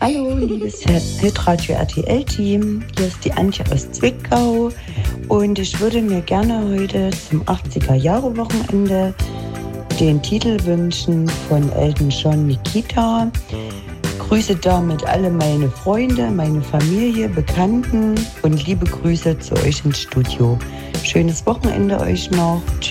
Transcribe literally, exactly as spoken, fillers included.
Hallo, liebes Hitradio R T L-Team, hier ist die Antje aus Zwickau und ich würde mir gerne heute zum achtziger-Jahre-Wochenende den Titel wünschen von Elton John, Nikita. Grüße damit alle meine Freunde, meine Familie, Bekannten und liebe Grüße zu euch ins Studio. Schönes Wochenende euch noch. Tschüss.